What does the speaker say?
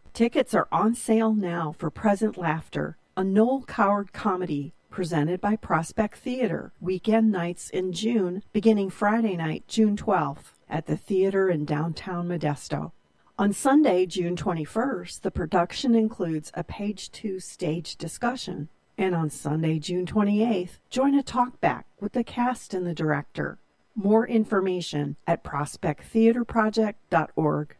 Tickets are on sale now for Present Laughter, a Noel Coward comedy presented by Prospect Theater, weekend nights in June, beginning Friday night, June 12th, at the theater in downtown Modesto. On Sunday, June 21st, the production includes a page 2 stage discussion. And on Sunday, June 28th, join a talkback with the cast and the director. More information at prospecttheaterproject.org.